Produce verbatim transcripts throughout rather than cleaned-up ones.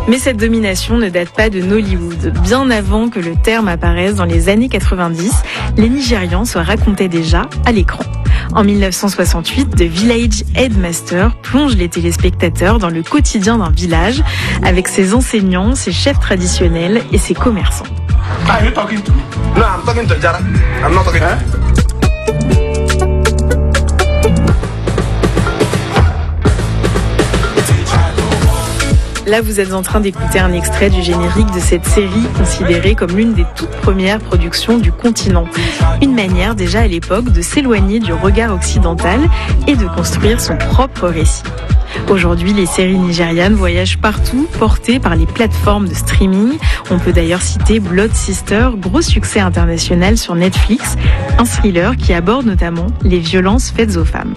Mais cette domination ne date pas de Nollywood. Bien avant que le terme apparaisse dans les années quatre-vingt-dix, les Nigérians se racontaient déjà à l'écran. En mille neuf cent soixante-huit, The Village Headmaster plonge les téléspectateurs dans le quotidien d'un village avec ses enseignants, ses chefs traditionnels et ses commerçants. Are you talking to me? No, I'm talking to Jara. I'm not talking to you. Là, vous êtes en train d'écouter un extrait du générique de cette série considérée comme l'une des toutes premières productions du continent. Une manière déjà à l'époque de s'éloigner du regard occidental et de construire son propre récit. Aujourd'hui, les séries nigérianes voyagent partout, portées par les plateformes de streaming. On peut d'ailleurs citer Blood Sister, gros succès international sur Netflix, un thriller qui aborde notamment les violences faites aux femmes.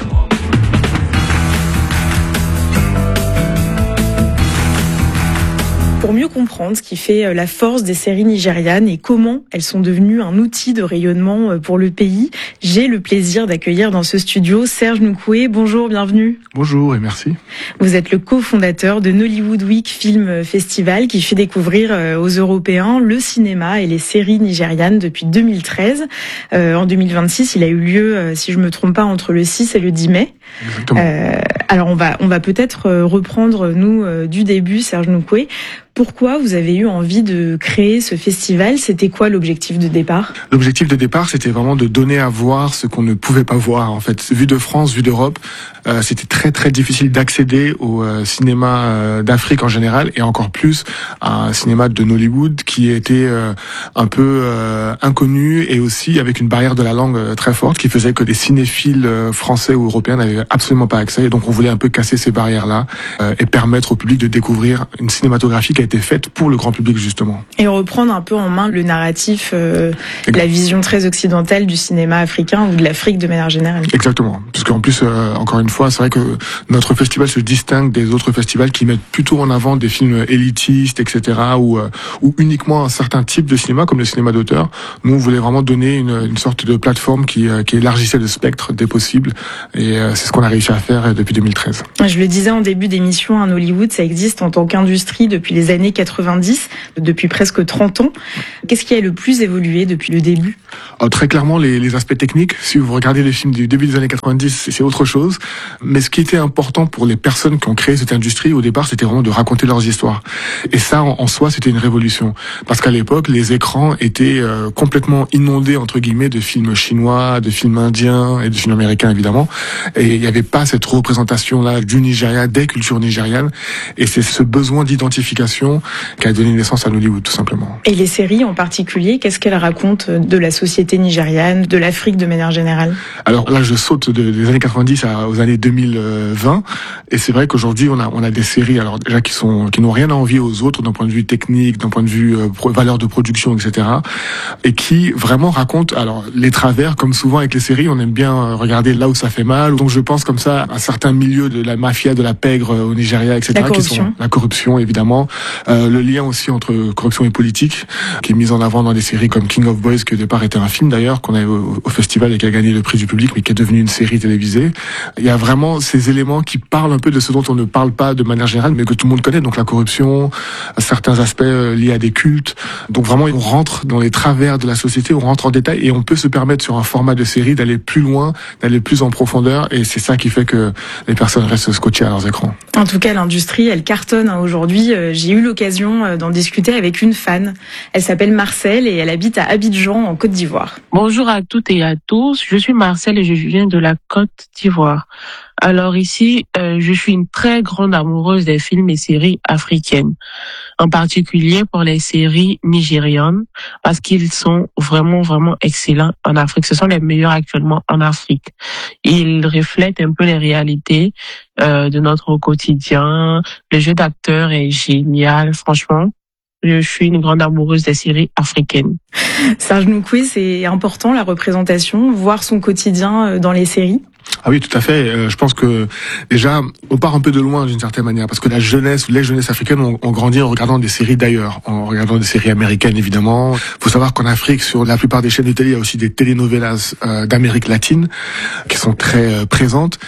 Pour mieux comprendre ce qui fait la force des séries nigérianes et comment elles sont devenues un outil de rayonnement pour le pays, j'ai le plaisir d'accueillir dans ce studio Serge Noukoué. Bonjour, bienvenue. Bonjour et merci. Vous êtes le cofondateur de Nollywood Week Film Festival qui fait découvrir aux Européens le cinéma et les séries nigérianes depuis deux mille treize. Euh, en deux mille vingt-six, il a eu lieu, si je me trompe pas, entre le six et le dix mai. Exactement. Euh, alors on va on va peut-être reprendre nous euh, du début, Serge Noukoué. Pourquoi vous avez eu envie de créer ce festival? C'était quoi l'objectif de départ? L'objectif de départ, c'était vraiment de donner à voir ce qu'on ne pouvait pas voir. En fait, vu de France, vu d'Europe, euh, c'était très très difficile d'accéder au euh, cinéma euh, d'Afrique en général, et encore plus à un cinéma de Nollywood qui était euh, un peu euh, inconnu, et aussi avec une barrière de la langue euh, très forte qui faisait que les cinéphiles euh, français ou européens n'avaient absolument pas accès. Et donc on voulait un peu casser ces barrières-là euh, et permettre au public de découvrir une cinématographie qui a été faite pour le grand public justement. Et reprendre un peu en main le narratif, euh, la vision très occidentale du cinéma africain ou de l'Afrique de manière générale. Exactement. Parce qu'en plus, euh, encore une fois, c'est vrai que notre festival se distingue des autres festivals qui mettent plutôt en avant des films élitistes, et cetera, ou, euh, ou uniquement un certain type de cinéma, comme le cinéma d'auteur. Nous, on voulait vraiment donner une, une sorte de plateforme qui, euh, qui élargissait le spectre des possibles. Et euh, c'est ce qu'on a réussi à faire depuis deux mille treize. Je le disais en début d'émission, un Hollywood, ça existe en tant qu'industrie depuis les années quatre-vingt-dix, depuis presque trente ans. Qu'est-ce qui a le plus évolué depuis le début? Oh, très clairement, les, les aspects techniques. Si vous regardez les films du début des années quatre-vingt-dix, c'est autre chose. Mais ce qui était important pour les personnes qui ont créé cette industrie, au départ, c'était vraiment de raconter leurs histoires. Et ça, en, en soi, c'était une révolution. Parce qu'à l'époque, les écrans étaient euh, complètement inondés, entre guillemets, de films chinois, de films indiens et de films américains, évidemment. Et il n'y avait pas cette représentation-là du Nigeria, des cultures nigérianes. Et c'est ce besoin d'identification qui a donné naissance à Nollywood, tout simplement. Et les séries en particulier, qu'est-ce qu'elles racontent de la société nigériane, de l'Afrique de manière générale? Alors là, je saute de, des années quatre-vingt-dix à, aux années deux mille vingt, et c'est vrai qu'aujourd'hui, on a, on a des séries, alors déjà qui sont, qui n'ont rien à envier aux autres d'un point de vue technique, d'un point de vue euh, valeur de production, et cetera, et qui vraiment racontent, alors les travers, comme souvent avec les séries, on aime bien regarder là où ça fait mal. Donc je pense comme ça à certains milieux de la mafia, de la pègre au Nigeria, et cetera. La corruption. Qui sont la corruption, évidemment, euh, le lien aussi entre corruption et politique, qui est mis en avant dans des séries comme King of Boys, qui au départ était un film d'ailleurs, qu'on a eu au, au festival et qui a gagné le prix du public, mais qui est devenu une série télévisée. Il y a vraiment ces éléments qui parlent un peu de ce dont on ne parle pas de manière générale, mais que tout le monde connaît, donc la corruption, certains aspects liés à des cultes. Donc vraiment, on rentre dans les travers de la société, on rentre en détail, et on peut se permettre sur un format de série d'aller plus loin, d'aller plus en profondeur, et c'est ça qui fait que les personnes restent scotchées à leurs écrans. En tout cas, l'industrie, elle cartonne hein, aujourd'hui. J'ai eu l'occasion d'en discuter avec une fan. Elle s'appelle Marcel et elle habite à Abidjan, en Côte d'Ivoire. Bonjour à toutes et à tous. Je suis Marcel et je viens de la Côte d'Ivoire. Alors ici, euh, je suis une très grande amoureuse des films et séries africaines, en particulier pour les séries nigérianes, parce qu'ils sont vraiment, vraiment excellents en Afrique. Ce sont les meilleurs actuellement en Afrique. Ils reflètent un peu les réalités euh, de notre quotidien. Le jeu d'acteur est génial, franchement. Je suis une grande amoureuse des séries africaines. Serge Noukoué, c'est important la représentation, voir son quotidien dans les séries? Ah oui, tout à fait. Euh, je pense que déjà, on part un peu de loin d'une certaine manière, parce que la jeunesse ou les jeunesses africaines ont, ont grandi en regardant des séries d'ailleurs, en regardant des séries américaines évidemment. Il faut savoir qu'en Afrique, sur la plupart des chaînes de télé, il y a aussi des telenovelas euh, d'Amérique latine qui sont très euh, présentes.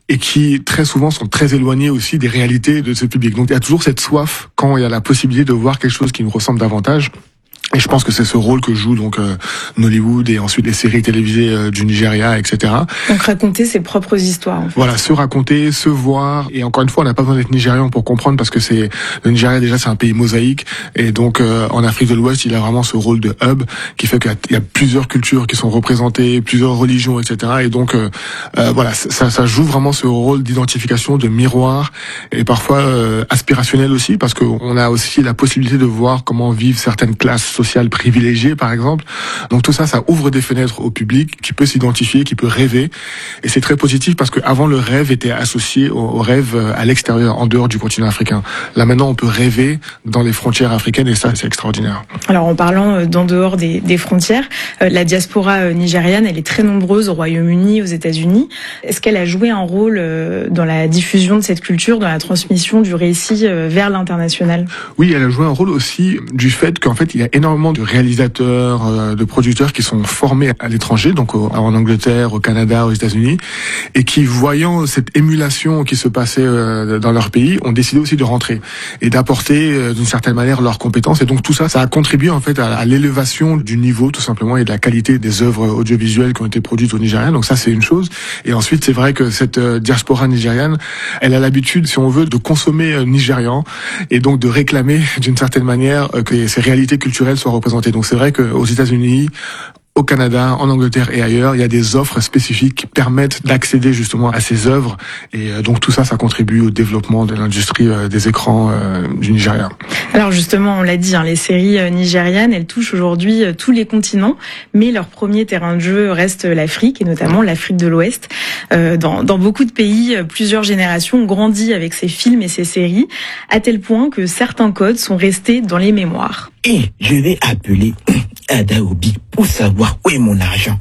et qui très souvent sont très éloignés aussi des réalités de ce public. Donc il y a toujours cette soif quand il y a la possibilité de voir quelque chose qui nous ressemble davantage. Et je pense que c'est ce rôle que joue donc euh, Nollywood et ensuite les séries télévisées euh, du Nigeria, et cetera. Donc raconter ses propres histoires. En fait. Voilà, se raconter, se voir. Et encore une fois, on n'a pas besoin d'être nigérian pour comprendre parce que c'est le Nigeria déjà c'est un pays mosaïque et donc euh, en Afrique de l'Ouest, il a vraiment ce rôle de hub qui fait qu'il y a plusieurs cultures qui sont représentées, plusieurs religions, et cetera. Et donc euh, euh, voilà, ça, ça joue vraiment ce rôle d'identification, de miroir et parfois euh, aspirationnel aussi parce qu'on a aussi la possibilité de voir comment vivent certaines classes sociales privilégiées par exemple. Donc tout ça, ça ouvre des fenêtres au public qui peut s'identifier, qui peut rêver. Et c'est très positif parce qu'avant le rêve était associé au, au rêve à l'extérieur, en dehors du continent africain. Là maintenant, on peut rêver dans les frontières africaines et ça, c'est extraordinaire. Alors en parlant d'en dehors des, des frontières, euh, la diaspora nigériane, elle est très nombreuse au Royaume-Uni, aux États-Unis. Est-ce qu'elle a joué un rôle euh, dans la diffusion de cette culture, dans la transmission du récit euh, vers l'international ? Oui, elle a joué un rôle aussi du fait qu'en fait, il y a énormément de réalisateurs, euh, de producteurs qui sont formés à l'étranger, donc au, en Angleterre, au Canada, aux États-Unis, et qui, voyant cette émulation qui se passait euh, dans leur pays, ont décidé aussi de rentrer et d'apporter euh, d'une certaine manière leurs compétences. Et donc tout ça, ça a contribué en fait à, à l'élévation du niveau tout simplement et de la qualité des œuvres audiovisuelles qui ont été produites au Nigeria. Donc ça, c'est une chose. Et ensuite, c'est vrai que cette euh, diaspora nigériane, elle a l'habitude, si on veut, de consommer euh, nigérian et donc de réclamer d'une certaine manière euh, que ces réalités culturelles soient représentées. Donc c'est vrai qu'aux États-Unis, au Canada, en Angleterre et ailleurs, il y a des offres spécifiques qui permettent d'accéder justement à ces œuvres. Et euh, donc tout ça, ça contribue au développement de l'industrie euh, des écrans euh, du Nigeria. Alors justement, on l'a dit, hein, les séries euh, nigérianes, elles touchent aujourd'hui euh, tous les continents, mais leur premier terrain de jeu reste l'Afrique, et notamment l'Afrique de l'Ouest. Euh, dans, dans beaucoup de pays, euh, plusieurs générations ont grandi avec ces films et ces séries, à tel point que certains codes sont restés dans les mémoires. Et je vais appeler Adaobi pour savoir où est mon argent.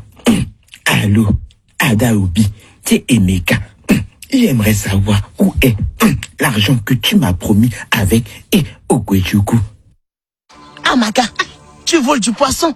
Allô, Adaobi, c'est Emeka. J'aimerais savoir où est l'argent que tu m'as promis avec et Ogwejuku. Amaka, tu voles du poisson?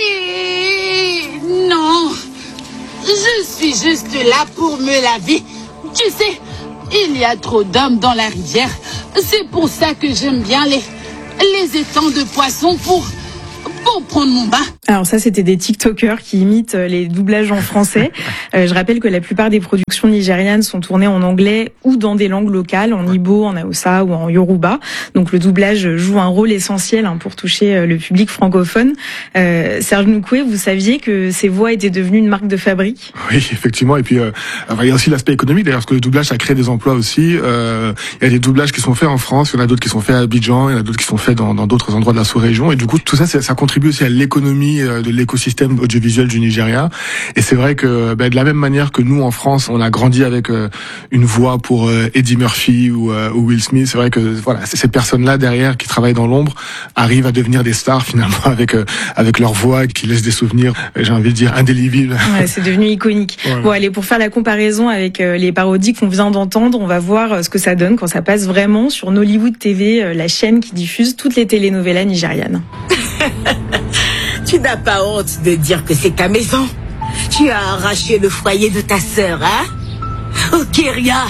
Et non, je suis juste là pour me laver. Tu sais, il y a trop d'hommes dans la rivière. C'est pour ça que j'aime bien les, les étangs de poissons pour... pour prendre mon bain. Alors ça, c'était des TikTokers qui imitent les doublages en français. Euh, je rappelle que la plupart des productions nigérianes sont tournées en anglais ou dans des langues locales, en Igbo, en Hausa ou en Yoruba. Donc le doublage joue un rôle essentiel hein, pour toucher le public francophone. Euh, Serge Noukoué, vous saviez que ces voix étaient devenues une marque de fabrique? Oui, effectivement. Et puis euh, il y a aussi l'aspect économique d'ailleurs, parce que le doublage, ça crée des emplois aussi. Euh, il y a des doublages qui sont faits en France, il y en a d'autres qui sont faits à Abidjan, il y en a d'autres qui sont faits dans, dans d'autres endroits de la sous-région. Et du coup, tout ça, ça, ça contribue aussi à l'économie de l'écosystème audiovisuel du Nigeria. Et c'est vrai que ben, de la même manière que nous en France, on a grandi avec euh, une voix pour euh, Eddie Murphy ou, euh, ou Will Smith. C'est vrai que voilà, ces personnes-là derrière qui travaillent dans l'ombre arrivent à devenir des stars finalement avec euh, avec leur voix qui laisse des souvenirs, j'ai envie de dire indélébiles. Ouais, c'est devenu iconique. Ouais. Bon, allez, pour faire la comparaison avec euh, les parodies qu'on vient d'entendre, on va voir euh, ce que ça donne quand ça passe vraiment sur Nollywood T V, euh, la chaîne qui diffuse toutes les telenovelas nigérianes. Tu n'as pas honte de dire que c'est ta maison? Tu as arraché le foyer de ta sœur, hein? Ok, Ria.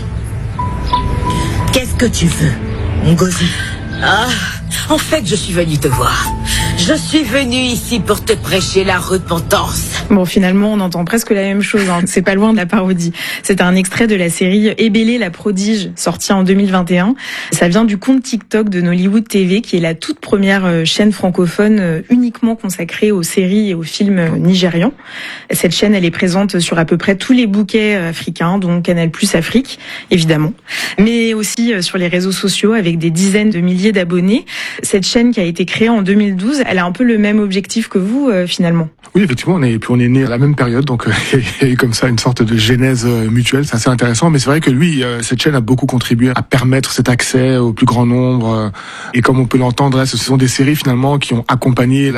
Qu'est-ce que tu veux, Ngozi? Ah, en fait, je suis venue te voir. Je suis venue ici pour te prêcher la repentance. Bon, finalement, on entend presque la même chose. Hein. C'est pas loin de la parodie. C'est un extrait de la série Ebélé la prodige, sortie en deux mille vingt et un. Ça vient du compte TikTok de Nollywood T V, qui est la toute première chaîne francophone uniquement consacrée aux séries et aux films nigérians. Cette chaîne, elle est présente sur à peu près tous les bouquets africains, dont Canal plus Afrique, évidemment, mais aussi sur les réseaux sociaux avec des dizaines de milliers d'abonnés. Cette chaîne qui a été créée en deux mille douze, elle a un peu le même objectif que vous, euh, finalement. Oui, effectivement, on est, puis on est né à la même période, donc euh, il y a eu comme ça une sorte de genèse euh, mutuelle, c'est assez intéressant. Mais c'est vrai que lui, euh, cette chaîne a beaucoup contribué à permettre cet accès au plus grand nombre. Euh, et comme on peut l'entendre, ce sont des séries finalement qui ont accompagné la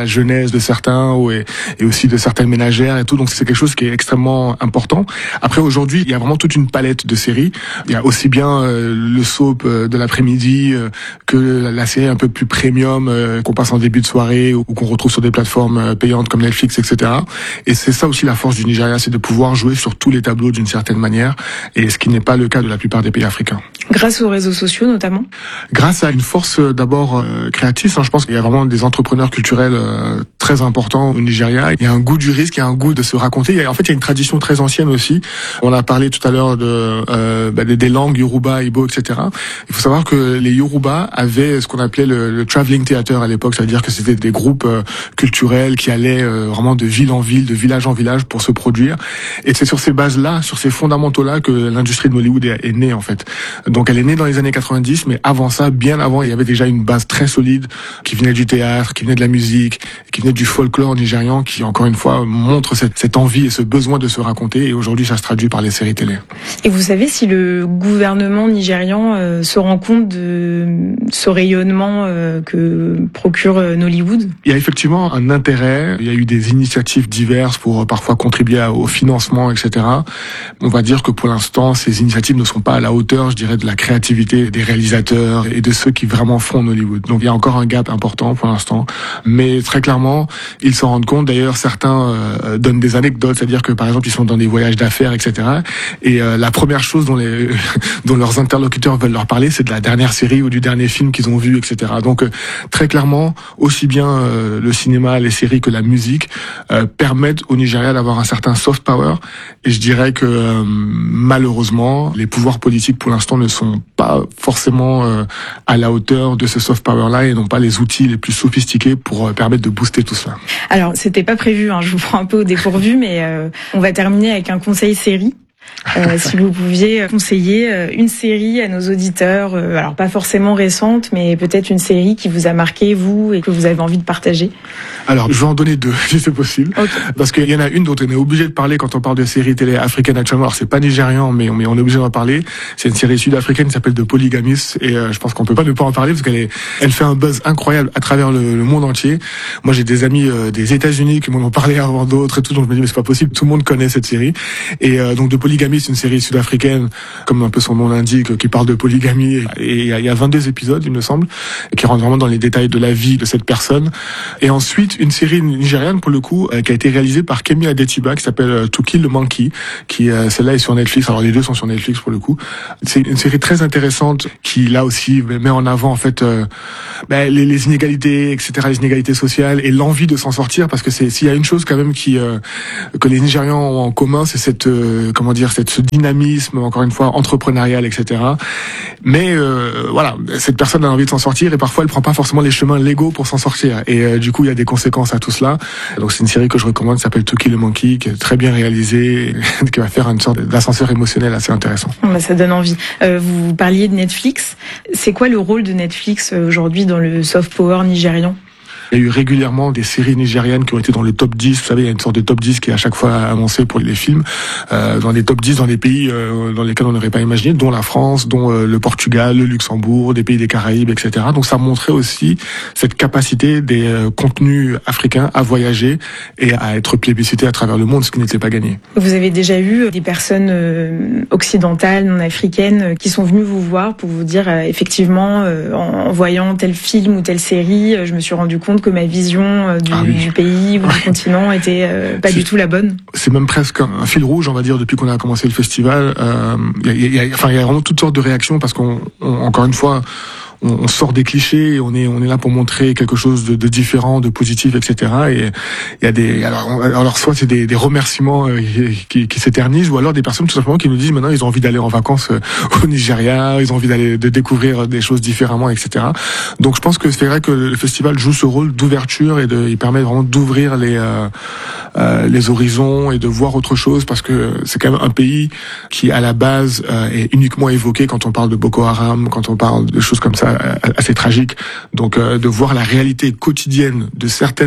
jeunesse de certains ou, et, et aussi de certaines ménagères et tout. Donc c'est quelque chose qui est extrêmement important. Après aujourd'hui, il y a vraiment toute une palette de séries. Il y a aussi bien euh, le soap euh, de l'après-midi euh, que la, la série un peu plus premium euh, qu'on passe en début de soirée ou, ou qu'on retrouve sur des plateformes euh, payantes comme Netflix, et cetera. Et c'est ça aussi la force du Nigeria, c'est de pouvoir jouer sur tous les tableaux d'une certaine manière, et ce qui n'est pas le cas de la plupart des pays africains. Grâce aux réseaux sociaux notamment? Grâce à une force euh, d'abord euh, créatrice, hein, je pense qu'il y a vraiment des entrepreneurs culturels euh, très importants au Nigeria. Il y a un goût du risque, il y a un goût de se raconter. Il y a, en fait, il y a une tradition très ancienne aussi. On a parlé tout à l'heure de euh, bah, des, des langues Yoruba, Igbo, et cetera. Il faut savoir que les Yoruba avaient ce qu'on appelait le, le traveling theater à l'époque, c'est-à-dire que c'était des groupes euh, culturels qui allaient euh, vraiment de ville en ville, de village en village pour se produire. Et c'est sur ces bases-là, sur ces fondamentaux-là que l'industrie de Hollywood est, est née en fait. Donc elle est née dans les années quatre-vingt-dix, mais avant ça, bien avant, il y avait déjà une base très solide qui venait du théâtre, qui venait de la musique, qui venait du folklore nigérian, qui encore une fois montre cette, cette envie et ce besoin de se raconter. Et aujourd'hui, ça se traduit par les séries télé. Et vous savez si le gouvernement nigérian euh, se rend compte de ce rayonnement euh, que procure euh, Nollywood? Il y a effectivement un intérêt. Il y a eu des initiatives diverses pour euh, parfois contribuer à, au financement, et cetera. On va dire que pour l'instant, ces initiatives ne sont pas à la hauteur, je dirais, de la créativité des réalisateurs et de ceux qui vraiment font Nollywood. Donc il y a encore un gap important pour l'instant. Mais très clairement, ils s'en rendent compte. D'ailleurs, certains euh, donnent des anecdotes, c'est-à-dire que par exemple, ils sont dans des voyages d'affaires, et cetera. Et euh, la première chose dont, les, dont leurs interlocuteurs veulent leur parler, c'est de la dernière série ou du dernier film qu'ils ont vu, et cetera. Donc euh, très clairement, aussi bien euh, le cinéma, les séries que la musique euh, permettent au Nigeria d'avoir un certain soft power. Et je dirais que euh, malheureusement, les pouvoirs politiques pour l'instant ne sont pas forcément euh, à la hauteur de ce soft power-là et n'ont pas les outils les plus sophistiqués pour euh, permettre de booster tout cela. Alors, c'était pas prévu, hein, je vous prends un peu au dépourvu, mais euh, on va terminer avec un conseil série. Euh, si vous pouviez conseiller une série à nos auditeurs, euh, alors pas forcément récente, mais peut-être une série qui vous a marqué, vous, et que vous avez envie de partager. Alors, je vais en donner deux, si c'est possible. Okay. Parce qu'il y en a une dont on est obligé de parler quand on parle de séries télé africaines actuellement. Alors, c'est pas nigérian, mais on, mais on est obligé d'en parler. C'est une série sud-africaine qui s'appelle The Polygamist, et euh, je pense qu'on peut pas ne pas en parler parce qu'elle est, elle fait un buzz incroyable à travers le, le monde entier. Moi, j'ai des amis euh, des États-Unis qui m'en ont parlé avant d'autres et tout, donc je me dis mais c'est pas possible, tout le monde connaît cette série. Et euh, donc The Polygamist, c'est une série sud-africaine, comme un peu son nom l'indique, qui parle de polygamie. Et il y a, il y a vingt-deux épisodes, il me semble, qui rentrent vraiment dans les détails de la vie de cette personne. Et ensuite, une série nigériane, pour le coup, euh, qui a été réalisée par Kemi Adetiba, qui s'appelle euh, To Kill the Monkey, qui, euh, celle-là, est sur Netflix. Alors, les deux sont sur Netflix, pour le coup. C'est une série très intéressante qui, là aussi, met en avant, en fait, euh, ben, les, les inégalités, et cetera, les inégalités sociales et l'envie de s'en sortir, parce que c'est, s'il y a une chose, quand même, qui, euh, que les Nigérians ont en commun, c'est cette, euh, comment dire, cette, ce dynamisme, encore une fois, entrepreneurial, et cetera. Mais euh, voilà, cette personne a envie de s'en sortir et parfois elle prend pas forcément les chemins légaux pour s'en sortir. Et euh, du coup, il y a des conséquences à tout cela. Donc c'est une série que je recommande, qui s'appelle To Kill the Monkey, qui est très bien réalisée, qui va faire une sorte d'ascenseur émotionnel assez intéressant. Bah, ça donne envie. Euh, vous parliez de Netflix. C'est quoi le rôle de Netflix aujourd'hui dans le soft power nigérian ? Il y a eu régulièrement des séries nigérianes qui ont été dans le top dix. Vous savez, il y a une sorte de top dix qui est à chaque fois annoncé pour les films, euh, dans les top dix dans des pays euh, dans lesquels on n'aurait pas imaginé, dont la France, dont euh, le Portugal, le Luxembourg, des pays des Caraïbes, et cetera. Donc ça montrait aussi cette capacité des euh, contenus africains à voyager et à être plébiscités à travers le monde, ce qui n'était pas gagné. Vous avez déjà eu des personnes euh, occidentales, non africaines, euh, qui sont venues vous voir pour vous dire euh, effectivement, euh, en, en voyant tel film ou telle série, euh, je me suis rendu compte que ma vision du, ah oui. du pays ou du continent était euh, pas c'est, du tout la bonne. C'est même presque un, un fil rouge, on va dire, depuis qu'on a commencé le festival. Euh, y a, y a, enfin, il y a vraiment toutes sortes de réactions parce qu'on, on, encore une fois, on, on sort des clichés, et on est on est là pour montrer quelque chose de, de différent, de positif, et cetera. Et il y a des alors, on, alors soit c'est des, des remerciements euh, qui, qui s'éternisent, ou alors des personnes tout simplement qui nous disent maintenant ils ont envie d'aller en vacances euh, au Nigeria, ils ont envie d'aller de découvrir des choses différemment, et cetera. Donc je pense que c'est vrai que le festival joue ce rôle d'ouverture et de il permet vraiment d'ouvrir les euh, euh, les horizons et de voir autre chose, parce que c'est quand même un pays qui à la base euh, est uniquement évoqué quand on parle de Boko Haram, quand on parle de choses comme ça assez tragique. Donc euh, de voir la réalité quotidienne de certaines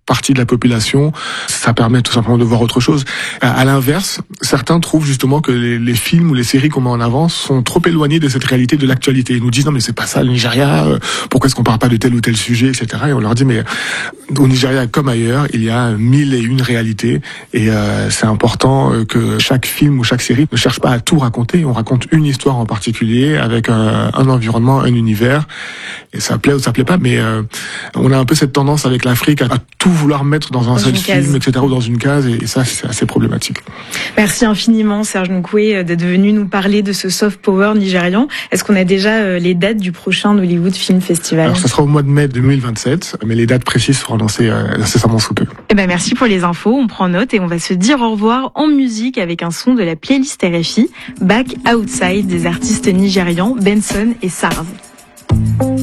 partie de la population, ça permet tout simplement de voir autre chose. À l'inverse, certains trouvent justement que les, les films ou les séries qu'on met en avant sont trop éloignés de cette réalité de l'actualité. Ils nous disent non mais c'est pas ça le Nigeria, pourquoi est-ce qu'on parle pas de tel ou tel sujet, et cetera. Et on leur dit mais au Nigeria comme ailleurs, il y a mille et une réalités et euh, c'est important que chaque film ou chaque série ne cherche pas à tout raconter. On raconte une histoire en particulier avec un, un environnement, un univers et ça plaît ou ça plaît pas. Mais euh, on a un peu cette tendance avec l'Afrique à, à tout vouloir mettre dans un dans seul film, case. et cetera ou dans une case et, et ça c'est assez problématique. Merci infiniment Serge Nkwe d'être venu nous parler de ce soft power nigérian. Est-ce qu'on a déjà les dates du prochain Hollywood Film Festival? Alors ça sera au mois de mai deux mille vingt-sept, mais les dates précises seront annoncées incessamment sous peu. Eh ben merci pour les infos, on prend note et on va se dire au revoir en musique avec un son de la playlist R F I, Back Outside des artistes nigérians Benson et Sars.